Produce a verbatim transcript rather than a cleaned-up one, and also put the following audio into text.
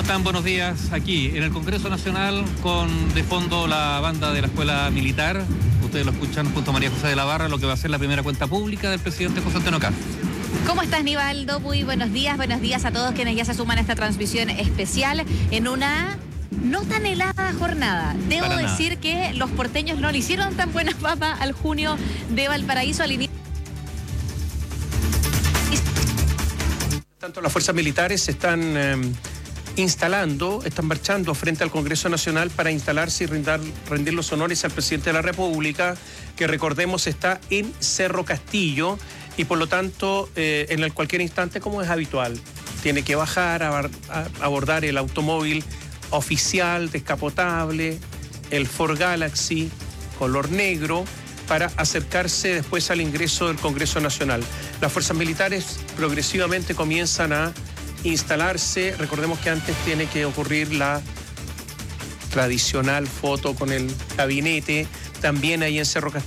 están? Buenos días. Aquí en el Congreso Nacional, con de fondo la banda de la Escuela Militar. Ustedes lo escuchan junto a María José de la Barra, lo que va a ser la primera cuenta pública del presidente José Antonio Caz. ¿Cómo estás, Nivaldo? Muy buenos días, buenos días a todos quienes ya se suman a esta transmisión especial en una no tan helada jornada. Debo Para decir nada. que los porteños no le hicieron tan buena papa al junio de Valparaíso al inicio. Tanto las fuerzas militares se están eh, instalando, están marchando frente al Congreso Nacional para instalarse y rindar, rendir los honores al presidente de la República, que recordemos está en Cerro Castillo y por lo tanto eh, en el cualquier instante, como es habitual, tiene que bajar a, a abordar el automóvil oficial, descapotable, el Ford Galaxy color negro, para acercarse después al ingreso del Congreso Nacional. Las fuerzas militares progresivamente comienzan a instalarse. Recordemos que antes tiene que ocurrir la tradicional foto con el gabinete, también ahí en Cerro Castillo.